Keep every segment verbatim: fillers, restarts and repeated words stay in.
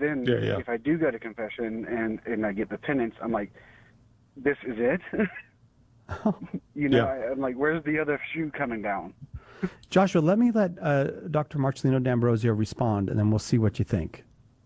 then Yeah, yeah. if I do go to confession and, and I get the penance, I'm like, this is it? you know, Yeah. I, I'm like, where's the other shoe coming down? Joshua, let me let uh, Doctor Marcelino D'Ambrosio respond, and then we'll see what you think.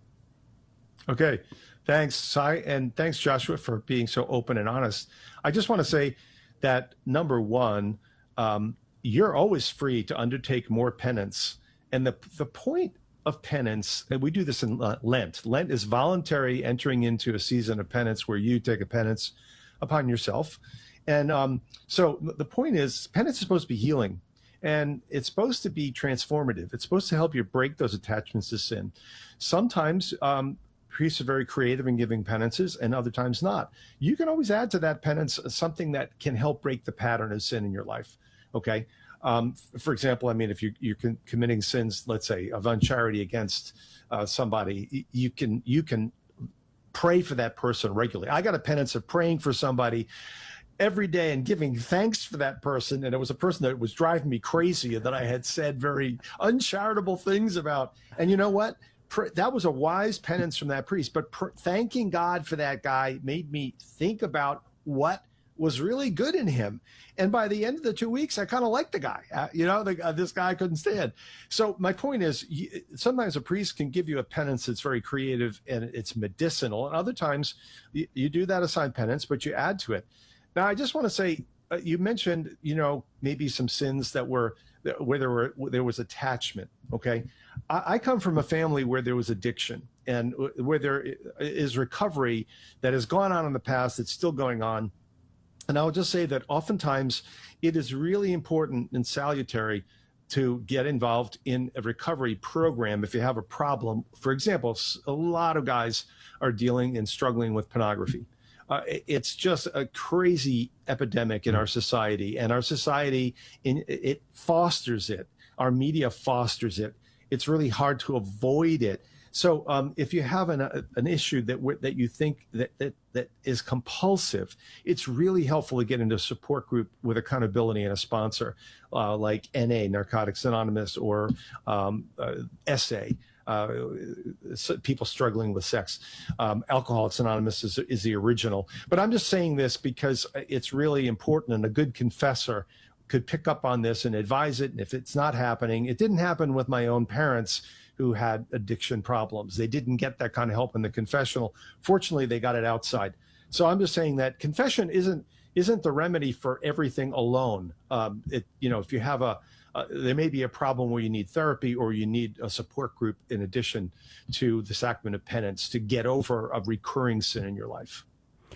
Okay. Thanks, Cy, and thanks, Joshua, for being so open and honest. I just want to say that, number one, um, you're always free to undertake more penance. And the the point of penance, and we do this in Lent. Lent is voluntary entering into a season of penance where you take a penance upon yourself. And um, so the point is, penance is supposed to be healing. And it's supposed to be transformative. It's supposed to help you break those attachments to sin. Sometimes um, priests are very creative in giving penances, and other times not. You can always add to that penance something that can help break the pattern of sin in your life. Okay. Um, for example, I mean, if you, you're con- committing sins, let's say, of uncharity against uh, somebody, you can you can pray for that person regularly. I got a penance of praying for somebody every day and giving thanks for that person. And it was a person that was driving me crazy and that I had said very uncharitable things about. And you know what? That was a wise penance from that priest. But pr- thanking God for that guy made me think about what was really good in him. And by the end of the two weeks, I kind of liked the guy. Uh, you know, the, uh, this guy I couldn't stand. So my point is, you, sometimes a priest can give you a penance that's very creative and it's medicinal. And other times you, you do that assigned penance, but you add to it. Now, I just want to say, uh, you mentioned, you know, maybe some sins that were where there were where there was attachment. Okay, I, I come from a family where there was addiction and where there is recovery that has gone on in the past. It's still going on. And I'll just say that oftentimes it is really important and salutary to get involved in a recovery program if you have a problem. For example, a lot of guys are dealing and struggling with pornography. Uh, it's just a crazy epidemic in our society, and our society in it fosters it. Our media fosters it. It's really hard to avoid it. So um, if you have an, a, an issue that that you think that, that that is compulsive, it's really helpful to get into a support group with accountability and a sponsor uh, like N A, Narcotics Anonymous, or um, uh, S A. Uh, people struggling with sex. Um, Alcoholics Anonymous is, is the original. But I'm just saying this because it's really important, and a good confessor could pick up on this and advise it. And if it's not happening, it didn't happen with my own parents who had addiction problems. They didn't get that kind of help in the confessional. Fortunately, they got it outside. So I'm just saying that confession isn't isn't the remedy for everything alone. Um, it, you know, if you have a Uh, there may be a problem where you need therapy or you need a support group in addition to the sacrament of penance to get over a recurring sin in your life.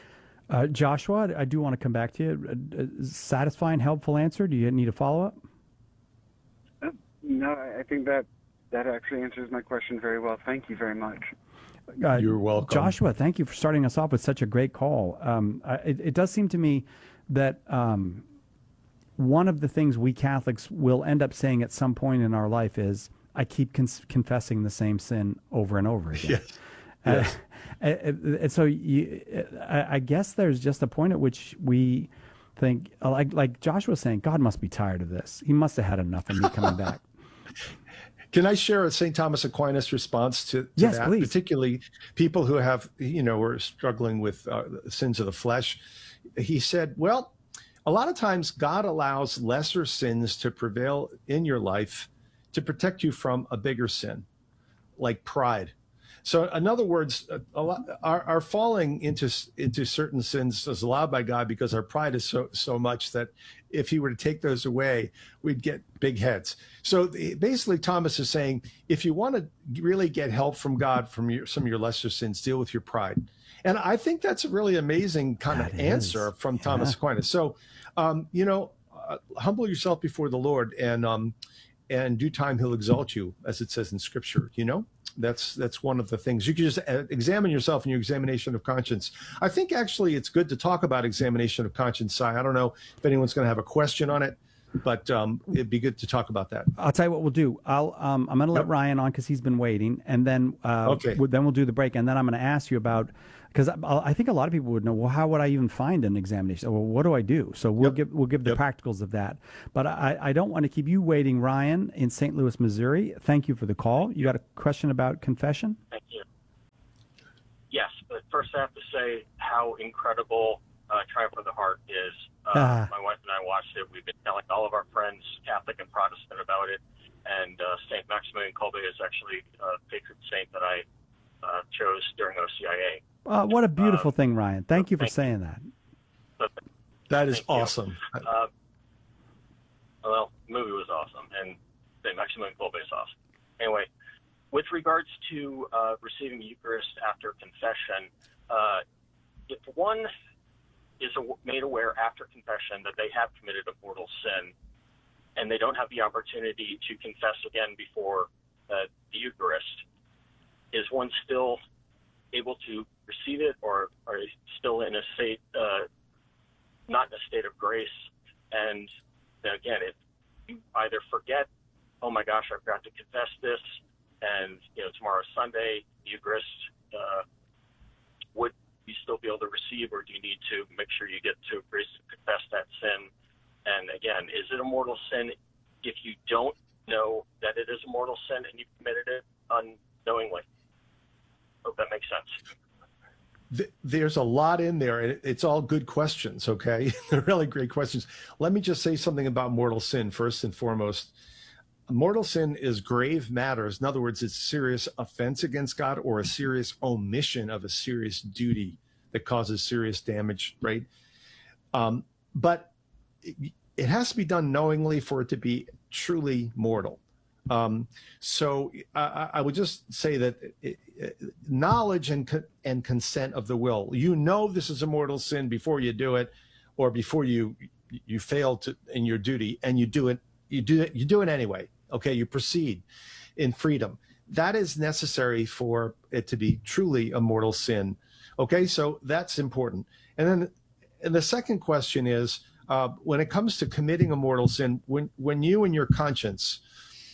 Uh, Joshua, I do want to come back to you. Uh, satisfying, helpful answer. Do you need a follow-up? Uh, no, I think that that actually answers my question very well. Thank you very much. Uh, You're welcome. Joshua, thank you for starting us off with such a great call. Um, I, it, it does seem to me that um, one of the things we Catholics will end up saying at some point in our life is, I keep con- confessing the same sin over and over again. Yes. Uh, Yes. and, and so you, I, I guess there's just a point at which we think, like, like Joshua was saying, God must be tired of this. He must have had enough of me coming back. Can I share a Saint Thomas Aquinas response to, to yes, that? Please. Particularly people who have, you know, are struggling with uh, sins of the flesh. He said, well, a lot of times God allows lesser sins to prevail in your life to protect you from a bigger sin, like pride. So in other words, a lot, our, our falling into into certain sins is allowed by God because our pride is so so much that if he were to take those away, we'd get big heads. So the, basically, Thomas is saying, if you want to really get help from God from your, some of your lesser sins, deal with your pride. And I think that's a really amazing kind that of is. answer from Yeah. Thomas Aquinas. So, um, you know, uh, humble yourself before the Lord, and um, and due time he'll exalt you, as it says in Scripture. You know, that's that's one of the things. You can just examine yourself in your examination of conscience. I think actually it's good to talk about examination of conscience, Si. I don't know if anyone's going to have a question on it, but um, it'd be good to talk about that. I'll tell you what we'll do. I'll um, I'm going to let Yep. Ryan on because he's been waiting, and then uh, Okay. we'll, then we'll do the break, and then I'm going to ask you about, because I, I think a lot of people would know, well, how would I even find an examination? Well, what do I do? So we'll Yep. give we'll give the Yep. practicals of that. But I, I don't want to keep you waiting, Ryan in Saint Louis, Missouri. Thank you for the call. You got a question about confession? Thank you. say how incredible uh, Triumph of the Heart is. Uh, Ah. My wife and I watched it. We've been telling all of our friends, Catholic and Protestant, about it. And uh, Saint Maximilian Kolbe is actually a patron saint that I uh, chose during O C I A. Uh, what a beautiful Um, thing, Ryan. Thank you for thank saying that. So, That is Thank you. awesome. uh, well, the movie was awesome, and Saint Maximilian Kolbe is awesome. Anyway, with regards to uh, receiving Eucharist after confession, uh, if one is aw- made aware after confession that they have committed a mortal sin, and they don't have the opportunity to confess again before uh, the Eucharist, is one still able to receive it, or are they still in a state, uh, not in a state of grace? And again, if you either forget, oh my gosh, I forgot to confess this, and you know tomorrow's Sunday, Eucharist, uh, would you still be able to receive, or do you need to make sure you get to grace to confess that sin? And again, is it a mortal sin if you don't know that it is a mortal sin and you committed it unknowingly? Hope that makes sense. Th- There's a lot in there, and it- it's all good questions, okay? They're really great questions. Let me just say something about mortal sin first and foremost. Mortal sin is grave matters. In other words, it's serious offense against God or a serious omission of a serious duty that causes serious damage, right? Um, but it, it has to be done knowingly for it to be truly mortal. Um, so I, I would just say that it, it, knowledge and co- and consent of the will. You know this is a mortal sin before you do it, or before you you fail to in your duty, and you do it. You do it. You do it anyway. Okay, you proceed in freedom. That is necessary for it to be truly a mortal sin. Okay, so that's important. And then and the second question is, uh, when it comes to committing a mortal sin, when when you and your conscience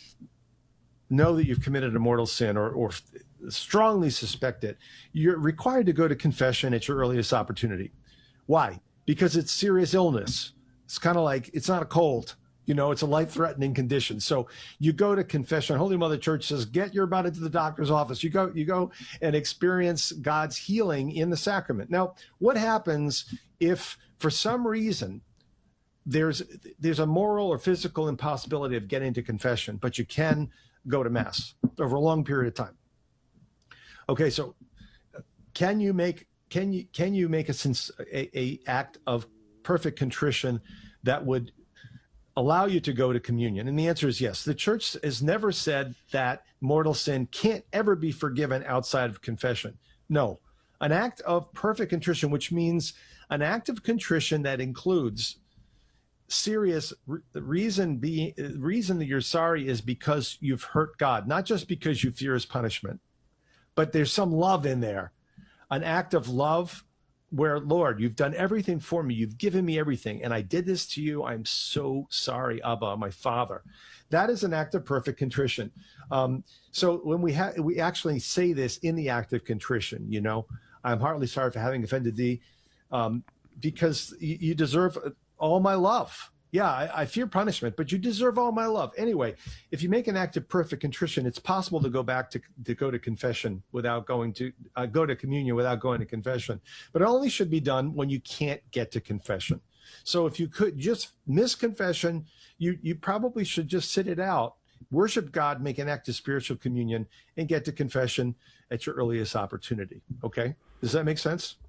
know that you've committed a mortal sin, or, or strongly suspect it, you're required to go to confession at your earliest opportunity. Why? Because it's serious illness. It's kind of like, it's not a cold, you know, it's a life-threatening condition. So you go to confession. Holy Mother Church says, get your butt into the doctor's office. You go, you go and experience God's healing in the sacrament. Now, what happens if for some reason there's there's a moral or physical impossibility of getting to confession, but you can go to mass over a long period of time? Okay, so can you make can you can you make a, a, a act of perfect contrition that would allow you to go to communion? And the answer is yes. The church has never said that mortal sin can't ever be forgiven outside of confession. No, an act of perfect contrition, which means an act of contrition that includes serious re- reason being reason that you're sorry is because you've hurt God, not just because you fear his punishment, but there's some love in there, an act of love where, Lord, you've done everything for me. You've given me everything, and I did this to you. I'm so sorry, Abba, my Father. That is an act of perfect contrition. Um, so when we have, we actually say this in the act of contrition, you know, I'm heartily sorry for having offended thee, um, because you, you deserve all my love. Yeah, I, I fear punishment, but you deserve all my love. Anyway, if you make an act of perfect contrition, it's possible to go back to, to go to confession without going to uh, go to communion without going to confession. But it only should be done when you can't get to confession. So if you could just miss confession, you, you probably should just sit it out, worship God, make an act of spiritual communion, and get to confession at your earliest opportunity. Okay? Does that make sense?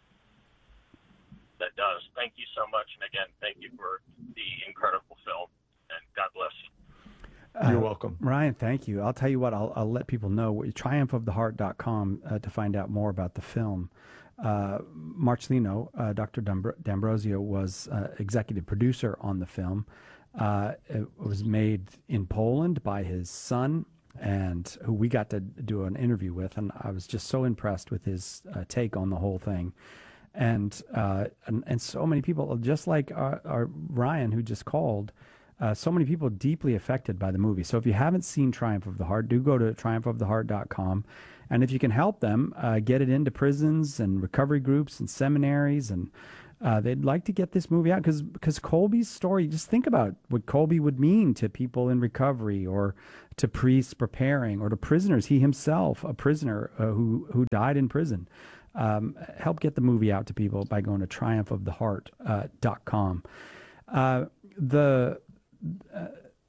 That does. Thank you so much. And again, thank you for the incredible film. And God bless you. You're Uh, welcome. Ryan, thank you. I'll tell you what, I'll, I'll let people know, triumph of the heart dot com uh, to find out more about the film. Uh, Marcelino, uh, Doctor D'Ambro- D'Ambrosio, was uh, executive producer on the film. Uh, it was made in Poland by his son, and who we got to do an interview with, and I was just so impressed with his uh, take on the whole thing. And, uh, and and so many people, just like our, our Ryan, who just called, uh, so many people deeply affected by the movie. So if you haven't seen Triumph of the Heart, do go to triumph of the heart dot com. And if you can help them, uh, get it into prisons and recovery groups and seminaries and Uh, they'd like to get this movie out because because Colby's story. Just think about what Colby would mean to people in recovery, or to priests preparing, or to prisoners. He himself, a prisoner uh, who who died in prison. Um, help get the movie out to people by going to triumph of the heart dot com. Uh, the uh,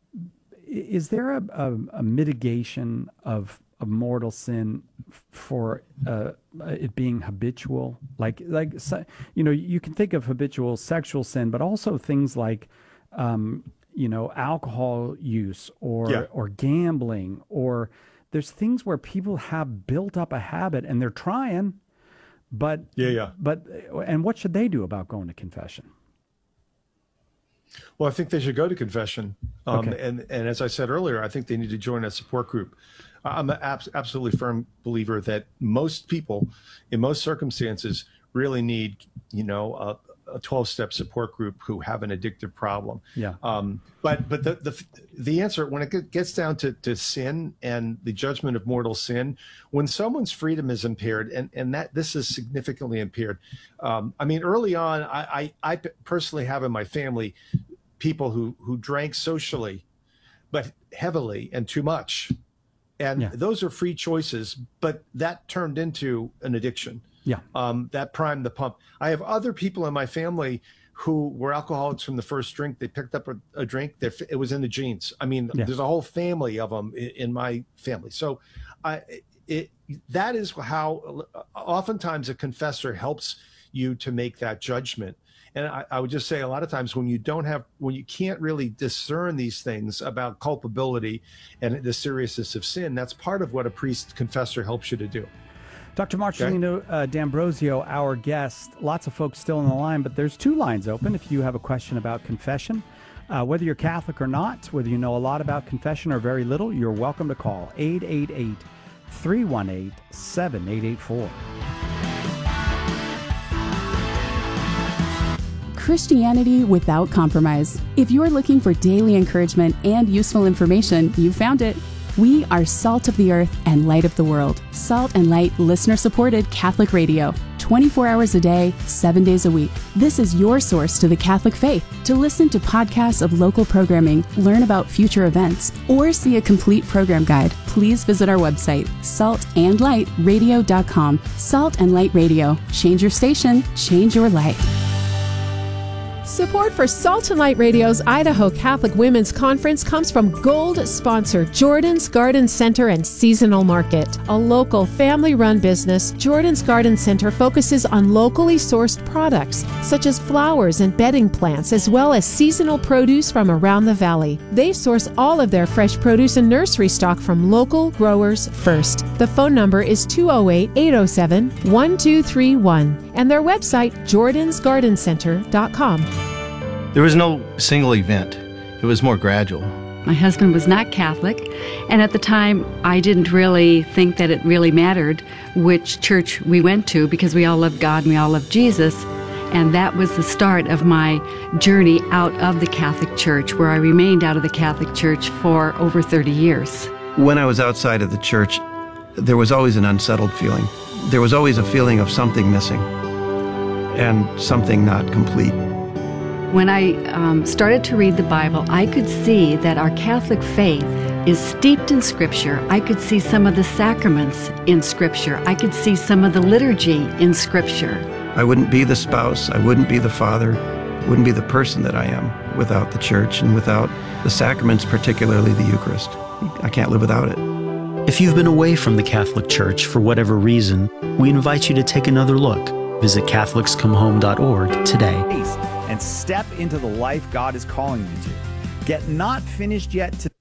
is there a, a, a mitigation of of mortal sin for uh, it being habitual? Like, like you know, you can think of habitual sexual sin, but also things like, um, you know, alcohol use, or Yeah. or gambling, or there's things where people have built up a habit and they're trying, but Yeah, yeah. but and what should they do about going to confession? Well, I think they should go to confession. Um, Okay. and, and as I said earlier, I think they need to join a support group. I'm an abs- absolutely firm believer that most people, in most circumstances, really need, you know, a, a twelve-step support group who have an addictive problem. Yeah. Um, but but the, the the answer, when it gets down to, to sin and the judgment of mortal sin, when someone's freedom is impaired, and, and that this is significantly impaired. Um, I mean, early on, I, I, I personally have in my family people who, who drank socially, but heavily and too much. And Yeah. those are free choices, but that turned into an addiction. Yeah. Um, that primed the pump. I have other people in my family who were alcoholics from the first drink. They picked up a, a drink. Their, it was in the genes. I mean, Yeah. there's a whole family of them in, in my family. So I, it, that is how oftentimes a confessor helps you to make that judgment. And I, I would just say a lot of times when you don't have, when you can't really discern these things about culpability and the seriousness of sin, that's part of what a priest confessor helps you to do. Doctor Marcellino uh, D'Ambrosio, our guest. Lots of folks still on the line, but there's two lines open if you have a question about confession. Uh, whether you're Catholic or not, whether you know a lot about confession or very little, you're welcome to call eight eight eight, three one eight, seven eight eight four. Christianity without compromise. If you're looking for daily encouragement and useful information, you found it. We are Salt of the Earth and Light of the World. Salt and Light listener-supported Catholic radio. twenty-four hours a day, seven days a week. This is your source to the Catholic faith. To listen to podcasts of local programming, learn about future events, or see a complete program guide, please visit our website, salt and light radio dot com. Salt and Light Radio. Change your station, change your life. Support for Salt and Light Radio's Idaho Catholic Women's Conference comes from Gold sponsor Jordan's Garden Center and Seasonal Market. A local family-run business, Jordan's Garden Center focuses on locally sourced products such as flowers and bedding plants, as well as seasonal produce from around the valley. They source all of their fresh produce and nursery stock from local growers first. The phone number is two oh eight, eight oh seven, one two three one and their website, jordans garden center dot com. There was no single event. It was more gradual. My husband was not Catholic, and at the time I didn't really think that it really mattered which church we went to because we all loved God and we all loved Jesus. And that was the start of my journey out of the Catholic Church, where I remained out of the Catholic Church for over thirty years. When I was outside of the church, there was always an unsettled feeling. There was always a feeling of something missing and something not complete. When I um, started to read the Bible, I could see that our Catholic faith is steeped in Scripture. I could see some of the sacraments in Scripture. I could see some of the liturgy in Scripture. I wouldn't be the spouse, I wouldn't be the father, wouldn't be the person that I am without the church and without the sacraments, particularly the Eucharist. I can't live without it. If you've been away from the Catholic Church for whatever reason, we invite you to take another look. Visit catholics come home dot org today. And step into the life God is calling you to. Get Not Finished Yet to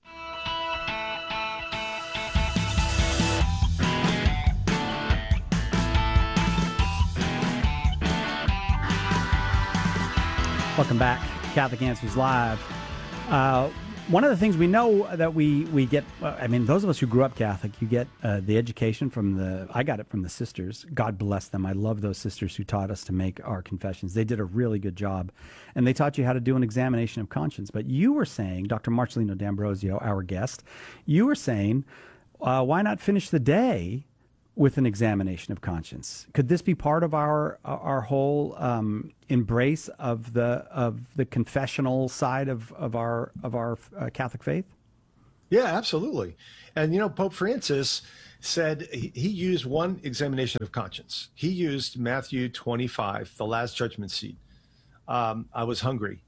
Welcome back, Catholic Answers Live. Uh, one of the things we know that we, we get, uh, I mean, those of us who grew up Catholic, you get uh, the education from the, I got it from the sisters. God bless them. I love those sisters who taught us to make our confessions. They did a really good job. And they taught you how to do an examination of conscience. But you were saying, Doctor Marcellino D'Ambrosio, our guest, you were saying, uh, why not finish the day with an examination of conscience? Could this be part of our our whole um, embrace of the of the confessional side of of our of our uh, Catholic faith? Yeah, absolutely. And you know, Pope Francis said he, he used one examination of conscience. He used Matthew twenty-five, the Last Judgment Seat. Um, I was hungry,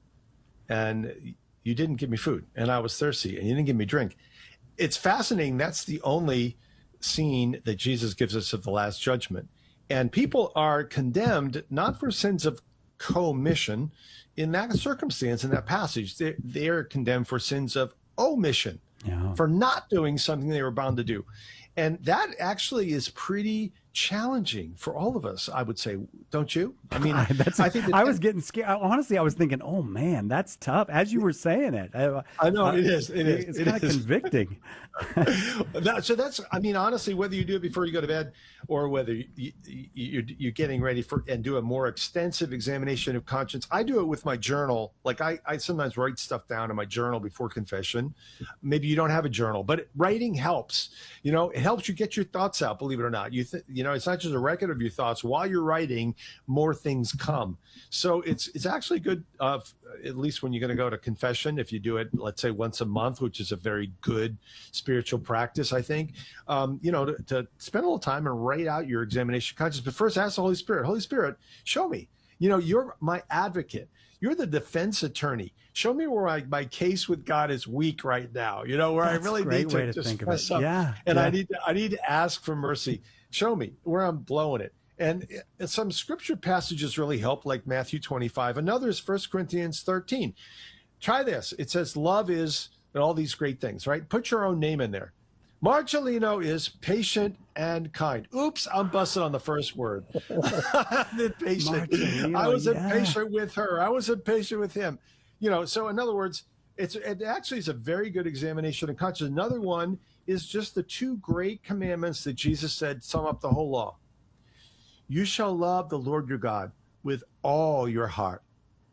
and you didn't give me food, and I was thirsty, and you didn't give me drink. It's fascinating. That's the only scene that Jesus gives us of the Last Judgment. And people are condemned not for sins of commission in that circumstance, in that passage. They're, they're condemned for sins of omission, yeah. for not doing something they were bound to do. And that actually is pretty challenging for all of us, I would say, don't you? I mean, I, that's, I think that I was getting scared. Honestly, I was thinking, oh man, that's tough. As you were saying it, I, I know uh, it is. It is. It's it kind of is. convicting. that, so that's, I mean, honestly, whether you do it before you go to bed or whether you, you, you're, you're getting ready for and do a more extensive examination of conscience, I do it with my journal. Like I, I sometimes write stuff down in my journal before confession. Maybe you don't have a journal, but writing helps. You know, it helps you get your thoughts out. Believe it or not, you th- you know, it's not just a record of your thoughts. While you're writing, more things come. So it's it's actually good. Uh, at least when you're going to go to confession, if you do it, let's say once a month, which is a very good spiritual practice, I think, um, you know, to, to spend a little time and write out your examination of conscience. But first, ask the Holy Spirit, Holy Spirit, show me. You know, you're my advocate. You're the defense attorney. Show me where I, my case with God is weak right now. You know, where That's I really a great need way to to just think of press it. up. Yeah, and yeah. I need to, I need to ask for mercy. Show me where I'm blowing it. And some scripture passages really help, like Matthew twenty-five. Another is First Corinthians thirteen. Try this. It says love is and all these great things, right? Put your own name in there. Marcelino is patient and kind. Oops, I'm busted on the first word. I'm impatient. Marcelino, I was yeah. impatient with her. I was impatient with him. You know, so in other words, it's it actually is a very good examination of conscience. Another one is just the two great commandments that Jesus said sum up the whole law. You shall love the Lord your God with all your heart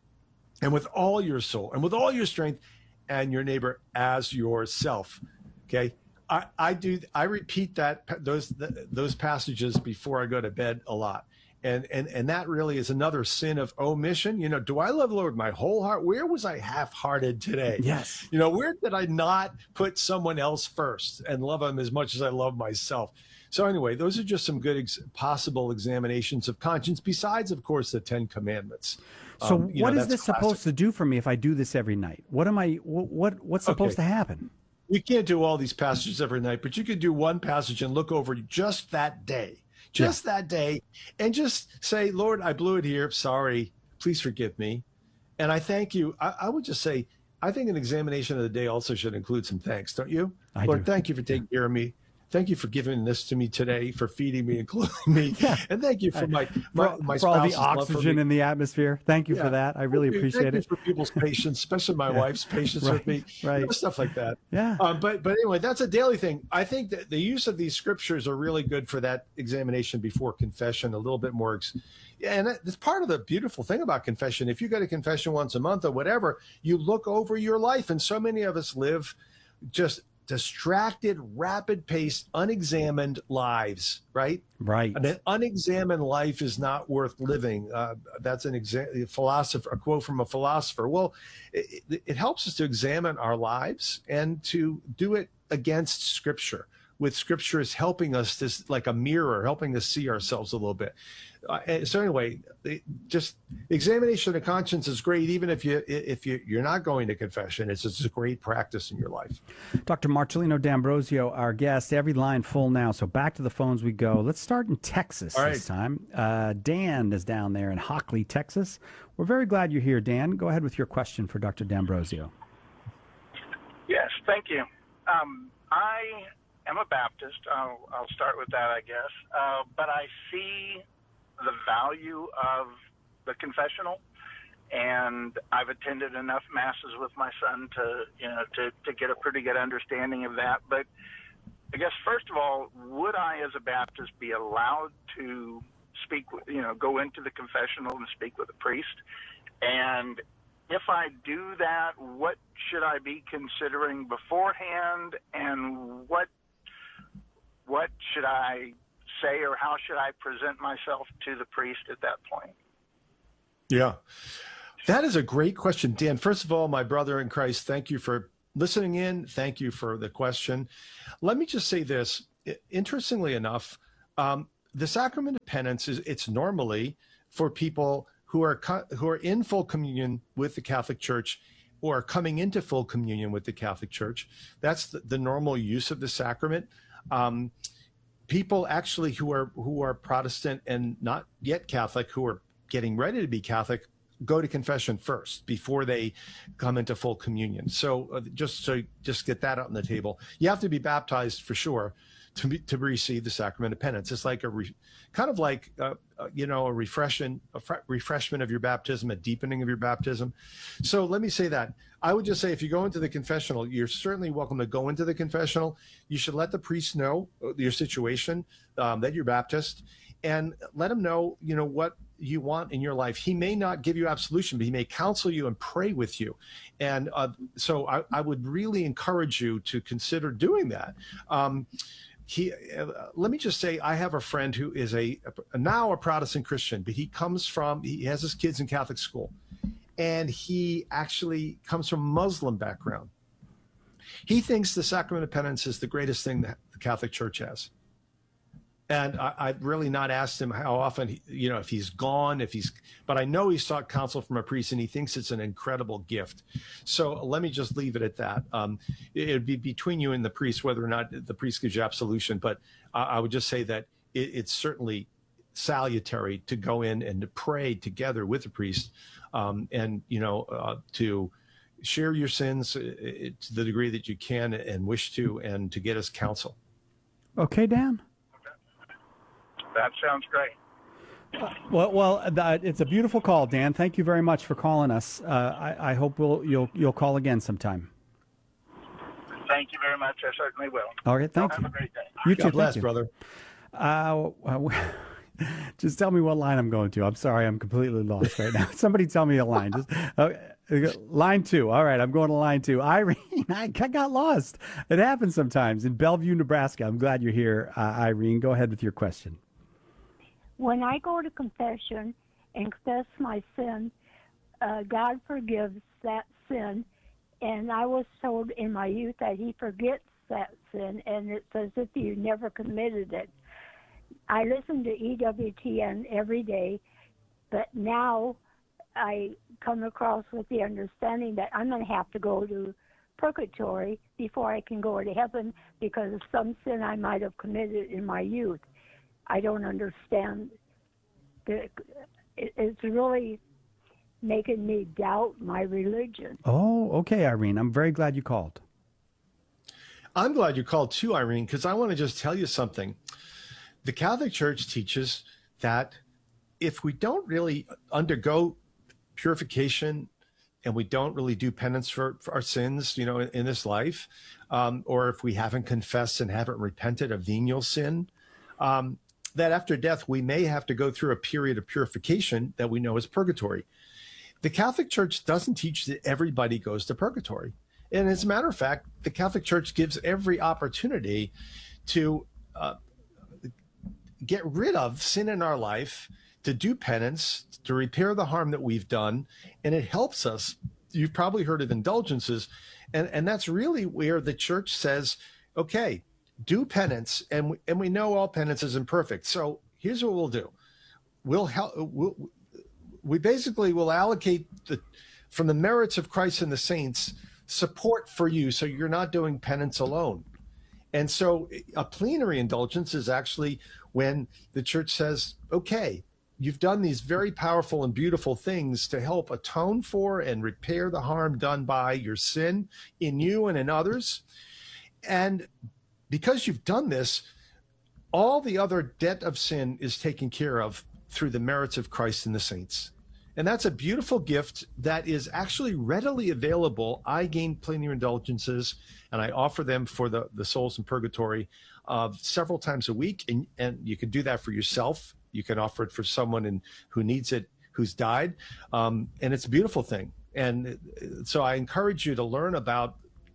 and with all your soul and with all your strength, and your neighbor as yourself. Okay. I, I do. I repeat that those those passages before I go to bed a lot. And, and and that really is another sin of omission. You know, do I love the Lord with my whole heart? Where was I half-hearted today? Yes. You know, where did I not put someone else first and love them as much as I love myself? So anyway, those are just some good ex- possible examinations of conscience, besides, of course, the Ten Commandments. So Um, you what know, is that's this supposed classic. to do for me if I do this every night? What am I, what, what what's supposed Okay. to happen? You can't do all these passages every night, but you could do one passage and look over just that day, just that day, and just say, Lord, I blew it here. Sorry. Please forgive me. And I thank you. I, I would just say, I think an examination of the day also should include some thanks, don't you? I Lord, do. thank you for taking care of me. Thank you for giving this to me today, for feeding me and clothing me. Yeah. And thank you for my, my, For, my for all the spouse's love for oxygen me. in the atmosphere. Thank you Yeah. for that. I really Thank you- appreciate thank it. you for people's patience, especially my Yeah. wife's patience Right, with me. right. You know, stuff like that. Yeah. Um, but but anyway, that's a daily thing. I think that the use of these scriptures are really good for that examination before confession. A little bit more. Ex- yeah, and that's part of the beautiful thing about confession. If you go to confession once a month or whatever, you look over your life, and so many of us live just distracted, rapid paced, unexamined lives, right? Right. An unexamined life is not worth living. Uh, that's an exa- a philosopher, a quote from a philosopher. Well, it, it, it helps us to examine our lives and to do it against Scripture, with Scripture is helping us, this like a mirror, helping us see ourselves a little bit. Uh, and so anyway, it, just examination of conscience is great, even if you if you you're not going to confession. It's just a great practice in your life. Doctor Marcelino D'Ambrosio, our guest. Every line full now, so back to the phones we go. Let's start in Texas All this time. Uh, Dan is down there in Hockley, Texas. We're very glad you're here, Dan. Go ahead with your question for Doctor D'Ambrosio. Yes, thank you. Um, I am a Baptist. I'll, I'll start with that, I guess. Uh, but I see the value of the confessional, and I've attended enough masses with my son to, you know, to, to get a pretty good understanding of that. But I guess, first of all, would I, as a Baptist, be allowed to speak, with, you know, go into the confessional and speak with a priest? And if I do that, what should I be considering beforehand, and what what should I say, or how should I present myself to the priest at that point? Yeah, that is a great question, Dan. First of all, my brother in Christ, thank you for listening in. Thank you for the question. Let me just say this. Interestingly enough, um, the sacrament of penance is it's normally for people who are who are in full communion with the Catholic Church or coming into full communion with the Catholic Church. That's the, the normal use of the sacrament. Um, people actually who are who are Protestant and not yet Catholic, who are getting ready to be Catholic, go to confession first before they come into full communion. So uh, just so just get that out on the table. You have to be baptized for sure to be, to receive the sacrament of penance. It's like a re, kind of like uh, uh, you know a refreshment a fr- refreshment of your baptism, a deepening of your baptism. So let me say that. I would just say if you go into the confessional, you're certainly welcome to go into the confessional. You should let the priest know your situation, um, that you're Baptist, and let him know, you know, what you want in your life. He may not give you absolution, but he may counsel you and pray with you. And uh, so I, I would really encourage you to consider doing that. Um, he, uh, let me just say, I have a friend who is a, a now a Protestant Christian, but he comes from, he has his kids in Catholic school, and he actually comes from a Muslim background. He thinks the sacrament of penance is the greatest thing that the Catholic Church has. And I, I've really not asked him how often, he, you know, if he's gone, if he's, but I know he sought counsel from a priest and he thinks it's an incredible gift. So let me just leave it at that. Um, it would be between you and the priest, whether or not the priest gives you absolution. But uh, I would just say that it, it's certainly salutary to go in and to pray together with the priest um, and, you know, uh, to share your sins uh, to the degree that you can and wish to, and to get us counsel. Okay, Dan? That sounds great. Uh, well, well, that, it's a beautiful call, Dan. Thank you very much for calling us. Uh, I, I hope we'll you'll you'll call again sometime. Thank you very much. I certainly will. All right, thank Have you. a great day. You too, God bless, thank you. brother. Uh, just tell me what line I'm going to. I'm sorry, I'm completely lost right now. Somebody tell me a line. Just uh, line two. All right, I'm going to line two. Irene, I got lost. It happens sometimes in Bellevue, Nebraska. I'm glad you're here, uh, Irene. Go ahead with your question. When I go to confession and confess my sin, uh, God forgives that sin. And I was told in my youth that he forgets that sin, and it's as if you never committed it. I listen to E W T N every day, but now I come across with the understanding that I'm going to have to go to purgatory before I can go to heaven because of some sin I might have committed in my youth. I don't understand. The, it's really making me doubt my religion. Oh, okay, Irene. I'm very glad you called. I'm glad you called too, Irene, because I want to just tell you something. The Catholic Church teaches that if we don't really undergo purification and we don't really do penance for, for our sins, you know, in, in this life, um, or if we haven't confessed and haven't repented of venial sin, um, that after death, we may have to go through a period of purification that we know is purgatory. The Catholic Church doesn't teach that everybody goes to purgatory. And as a matter of fact, the Catholic Church gives every opportunity to uh, get rid of sin in our life, to do penance, to repair the harm that we've done. And it helps us. You've probably heard of indulgences. And, and that's really where the church says, okay, do penance. And we, and we know all penance is imperfect. So here's what we'll do. We'll help. We'll, we basically will allocate the, from the merits of Christ and the saints, support for you so you're not doing penance alone. And so a plenary indulgence is actually when the church says, okay, you've done these very powerful and beautiful things to help atone for and repair the harm done by your sin in you and in others. And because you've done this, all the other debt of sin is taken care of through the merits of Christ and the saints. And that's a beautiful gift that is actually readily available. I gain plenary indulgences, and I offer them for the, the souls in purgatory uh, several times a week. And, and you can do that for yourself. You can offer it for someone in, who needs it, who's died. Um, and it's a beautiful thing. And so I encourage you to learn about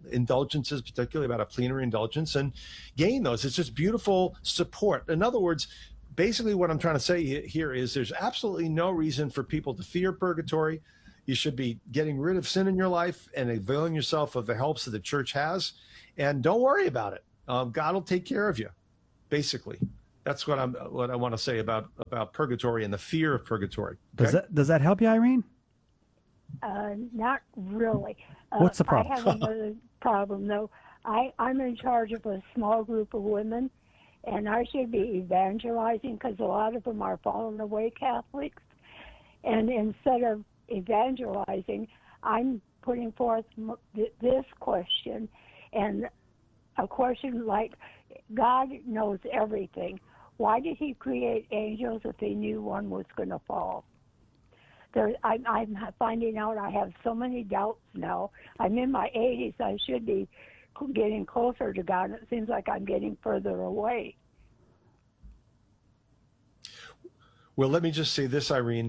indulgences, particularly about a plenary indulgence, and gain those. It's just beautiful support. In other words, basically what I'm trying to say here is there's absolutely no reason for people to fear purgatory. You should be getting rid of sin in your life and availing yourself of the helps that the church has. And don't worry about it. Um, God will take care of you, basically. That's what I'm. What I want to say about, about purgatory and the fear of purgatory. Okay? Does that does that help you, Irene? Uh, not really. Uh, What's the problem? I have another problem, though. I, I'm in charge of a small group of women, and I should be evangelizing because a lot of them are fallen away Catholics. And instead of evangelizing, I'm putting forth this question, and a question like, God knows everything. Why did he create angels if he knew one was going to fall? There, I'm, I'm finding out I have so many doubts now. I'm in my eighties. I should be getting closer to God. It seems like I'm getting further away. Well, let me just say this, Irene.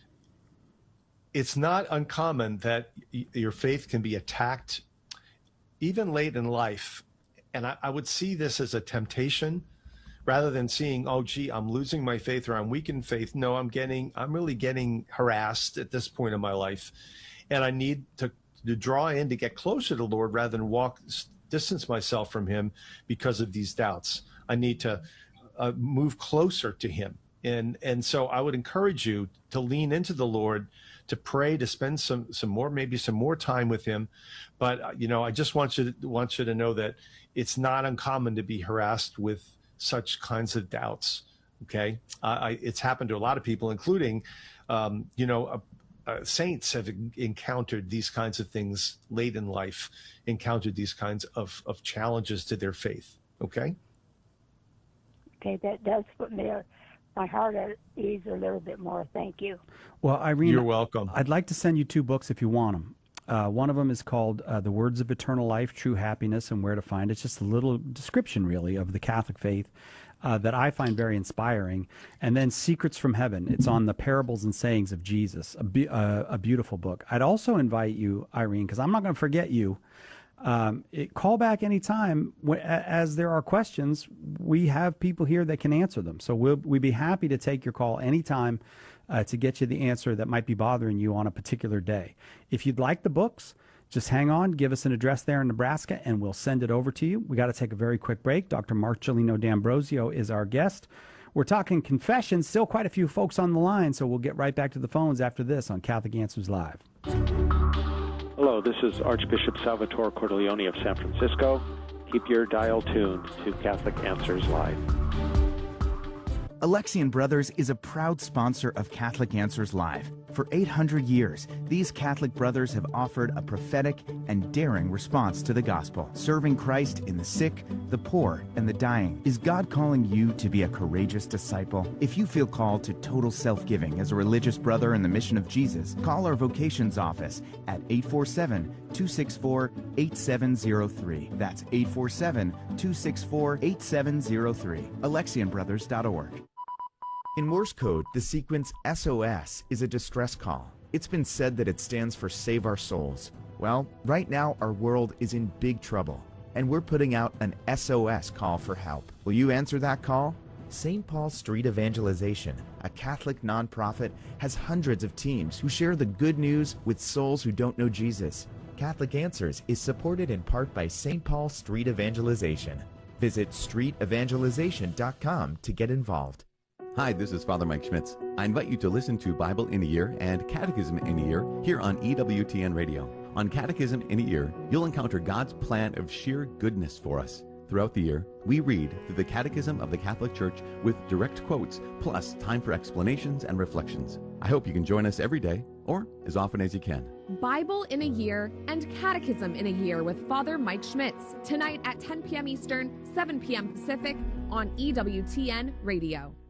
It's not uncommon that y- your faith can be attacked even late in life. And I, I would see this as a temptation rather than seeing, oh, gee, I'm losing my faith or I'm weak in faith. No, I'm getting, I'm really getting harassed at this point in my life. And I need to, to draw in to get closer to the Lord rather than walk, distance myself from him because of these doubts. I need to uh, move closer to him. And, and so I would encourage you to lean into the Lord, to pray, to spend some, some more, maybe some more time with him. But, uh, you know, I just want you to, want you to know that it's not uncommon to be harassed with such kinds of doubts. Okay. Uh, I, it's happened to a lot of people, including, um, you know, uh, uh, saints have encountered these kinds of things late in life, encountered these kinds of, of challenges to their faith. Okay. Okay. That does put me a, my heart at ease a little bit more. Thank you. Well, Irene, you're welcome. I'd like to send you two books if you want them. Uh, one of them is called uh, The Words of Eternal Life, True Happiness and Where to Find It. It's just a little description, really, of the Catholic faith uh, that I find very inspiring. And then Secrets from Heaven. It's on the parables and sayings of Jesus, a, be- uh, a beautiful book. I'd also invite you, Irene, because I'm not going to forget you, um, it, call back anytime. As there are questions, we have people here that can answer them. So we'll, we'd be happy to take your call anytime Uh, to get you the answer that might be bothering you on a particular day. If you'd like the books, just hang on, give us an address there in Nebraska, and we'll send it over to you. We got to take a very quick break. Doctor Marcelino D'Ambrosio is our guest. We're talking confession, still quite a few folks on the line, so we'll get right back to the phones after this on Catholic Answers Live. Hello, this is Archbishop Salvatore Cordileone of San Francisco. Keep your dial tuned to Catholic Answers Live. Alexian Brothers is a proud sponsor of Catholic Answers Live. For eight hundred years, these Catholic brothers have offered a prophetic and daring response to the gospel, serving Christ in the sick, the poor, and the dying. Is God calling you to be a courageous disciple? If you feel called to total self-giving as a religious brother in the mission of Jesus, call our vocations office at eight four seven, two six four, eight seven zero three. That's eight four seven, two six four, eight seven zero three. Alexian Brothers dot org. In Morse code, the sequence S O S is a distress call. It's been said that it stands for Save Our Souls. Well, right now our world is in big trouble, and we're putting out an S O S call for help. Will you answer that call? Saint Paul Street Evangelization, a Catholic nonprofit, has hundreds of teams who share the good news with souls who don't know Jesus. Catholic Answers is supported in part by Saint Paul Street Evangelization. Visit street evangelization dot com to get involved. Hi, this is Father Mike Schmitz. I invite you to listen to Bible in a Year and Catechism in a Year here on E W T N Radio. On Catechism in a Year, you'll encounter God's plan of sheer goodness for us. Throughout the year, we read through the Catechism of the Catholic Church with direct quotes, plus time for explanations and reflections. I hope you can join us every day, or as often as you can. Bible in a Year and Catechism in a Year with Father Mike Schmitz, tonight at ten p.m. Eastern, seven p.m. Pacific on E W T N Radio.